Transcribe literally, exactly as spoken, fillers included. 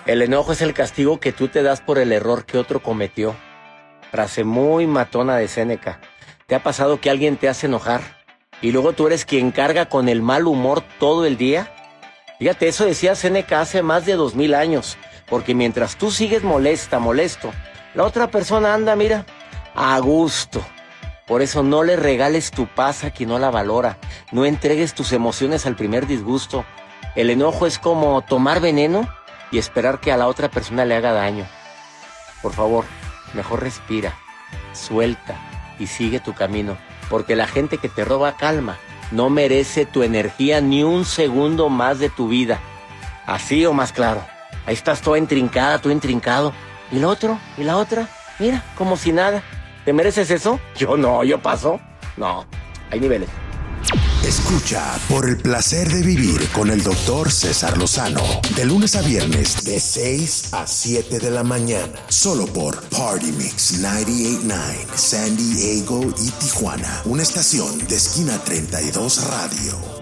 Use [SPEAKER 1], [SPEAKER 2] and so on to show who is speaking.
[SPEAKER 1] El enojo es el castigo que tú te das por el error que otro cometió. Frase muy matona de Séneca. ¿Te ha pasado que alguien te hace enojar y luego tú eres quien carga con el mal humor todo el día? Fíjate, eso decía Séneca hace más de dos mil años. Porque mientras tú sigues molesta, molesto, la otra persona anda, mira, a gusto. Por eso no le regales tu paz a quien no la valora. No entregues tus emociones al primer disgusto. El enojo es como tomar veneno y esperar que a la otra persona le haga daño. Por favor, mejor respira, suelta y sigue tu camino. Porque la gente que te roba calma no merece tu energía ni un segundo más de tu vida. Así o más claro. Ahí estás toda intrincada, todo intrincado. ¿Y el otro? ¿Y la otra? Mira, como si nada. ¿Te mereces eso? Yo no, yo paso. No, hay niveles.
[SPEAKER 2] Escucha Por el Placer de Vivir con el doctor César Lozano. De lunes a viernes, de seis a siete de la mañana. Solo por Party Mix noventa y ocho punto nueve, San Diego y Tijuana. Una estación de Esquina treinta y dos Radio.